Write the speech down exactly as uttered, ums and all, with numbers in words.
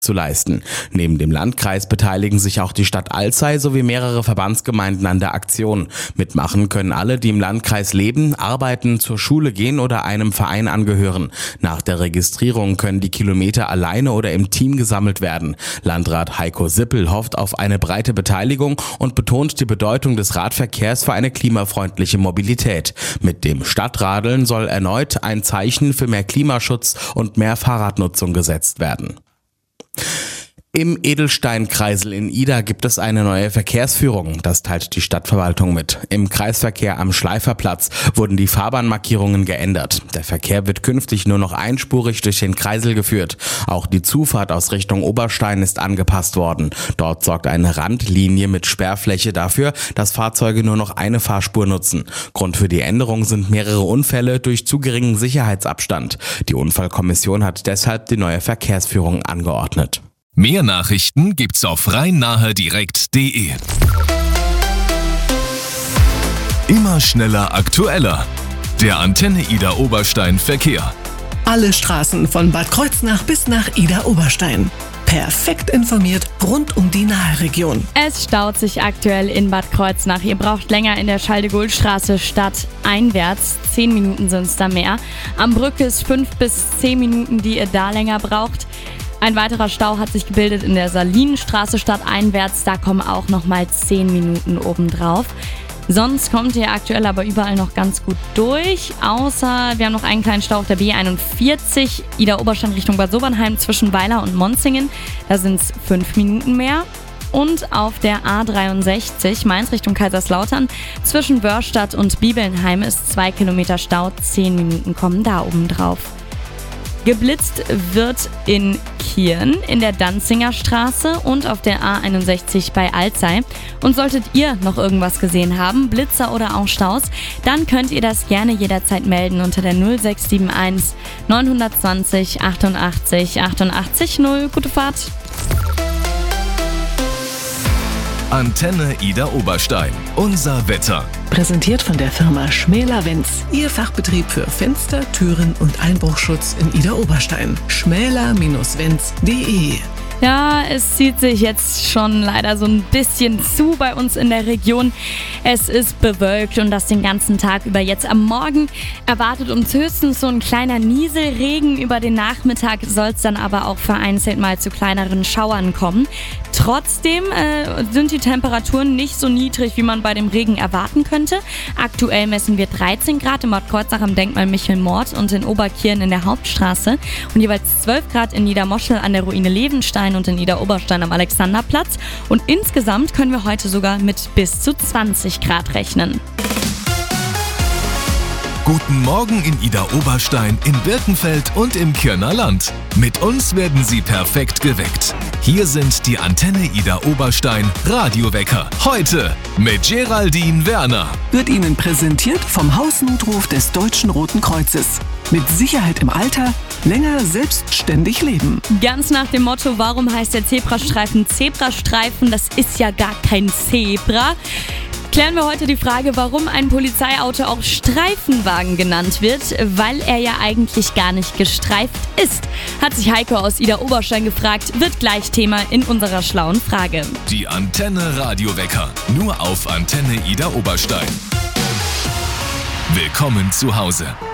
zu leisten. Neben dem Landkreis beteiligen sich auch die Stadt Alzey sowie mehrere Verbandsgemeinden an der Aktion. Mitmachen können alle, die im Landkreis leben, arbeiten, zur Schule gehen oder einem Verein angehören. Nach der Registrierung können die Kilometer alleine oder im Team gesammelt werden. Landrat Heiko Sippel hofft auf eine breite Beteiligung und betont die Bedeutung des Radverkehrs für eine klimafreundliche Mobilität. Mit dem Stadtradeln soll erneut ein Zeichen für mehr Klimaschutz und mehr Fahrradnutzung gesetzt werden. Im Edelsteinkreisel in Ida gibt es eine neue Verkehrsführung, das teilt die Stadtverwaltung mit. Im Kreisverkehr am Schleiferplatz wurden die Fahrbahnmarkierungen geändert. Der Verkehr wird künftig nur noch einspurig durch den Kreisel geführt. Auch die Zufahrt aus Richtung Oberstein ist angepasst worden. Dort sorgt eine Randlinie mit Sperrfläche dafür, dass Fahrzeuge nur noch eine Fahrspur nutzen. Grund für die Änderung sind mehrere Unfälle durch zu geringen Sicherheitsabstand. Die Unfallkommission hat deshalb die neue Verkehrsführung angeordnet. Mehr Nachrichten gibt's auf rhein-nahe-direkt punkt de. Immer schneller, aktueller. Der Antenne Ida Oberstein Verkehr. Alle Straßen von Bad Kreuznach bis nach Ida Oberstein. Perfekt informiert rund um die Nahe-Region. Es staut sich aktuell in Bad Kreuznach. Ihr braucht länger in der Schalde-Gohl-Straße stadteinwärts. Zehn Minuten sind es da mehr. Am Brücke ist fünf bis zehn Minuten, die ihr da länger braucht. Ein weiterer Stau hat sich gebildet in der Salinenstraße stadteinwärts. Da kommen auch nochmal zehn Minuten obendrauf. Sonst kommt ihr aktuell aber überall noch ganz gut durch. Außer wir haben noch einen kleinen Stau auf der B einundvierzig, Ida Oberstein Richtung Bad Sobernheim zwischen Weiler und Monzingen. Da sind es fünf Minuten mehr. Und auf der A dreiundsechzig, Mainz Richtung Kaiserslautern, zwischen Wörstadt und Bibelnheim ist zwei Kilometer Stau. zehn Minuten kommen da obendrauf. Geblitzt wird in Kirn, in der Danzinger Straße und auf der A einundsechzig bei Alzey. Und solltet ihr noch irgendwas gesehen haben, Blitzer oder auch Staus, dann könnt ihr das gerne jederzeit melden unter der null sechs sieben eins neun zwei null achtundachtzig achtundachtzig null. Gute Fahrt! Antenne Ida Oberstein. Unser Wetter. Präsentiert von der Firma Schmäler-Wenz. Ihr Fachbetrieb für Fenster, Türen und Einbruchschutz in Ida Oberstein. schmäler Bindestrich wenz punkt de. Ja, es zieht sich jetzt schon leider so ein bisschen zu bei uns in der Region. Es ist bewölkt und das den ganzen Tag über. Jetzt am Morgen erwartet uns höchstens so ein kleiner Nieselregen. Über den Nachmittag soll es dann aber auch vereinzelt mal zu kleineren Schauern kommen. Trotzdem äh, sind die Temperaturen nicht so niedrig, wie man bei dem Regen erwarten könnte. Aktuell messen wir dreizehn Grad in Bad Kreuznach am Denkmal Michelmord und in Oberkirn in der Hauptstraße und jeweils zwölf Grad in Niedermoschel an der Ruine Levenstein und in Ida Oberstein am Alexanderplatz. Und insgesamt können wir heute sogar mit bis zu zwanzig Grad rechnen. Guten Morgen in Ida Oberstein, in Birkenfeld und im Kirner Land. Mit uns werden Sie perfekt geweckt. Hier sind die Antenne Ida Oberstein Radiowecker. Heute mit Geraldine Werner. Wird Ihnen präsentiert vom Hausnotruf des Deutschen Roten Kreuzes. Mit Sicherheit im Alter, länger selbstständig leben. Ganz nach dem Motto, warum heißt der Zebrastreifen Zebrastreifen? Das ist ja gar kein Zebra. Klären wir heute die Frage, warum ein Polizeiauto auch Streifenwagen genannt wird, weil er ja eigentlich gar nicht gestreift ist. Hat sich Heiko aus Ida Oberstein gefragt, wird gleich Thema in unserer schlauen Frage. Die Antenne Radiowecker, nur auf Antenne Ida Oberstein. Willkommen zu Hause.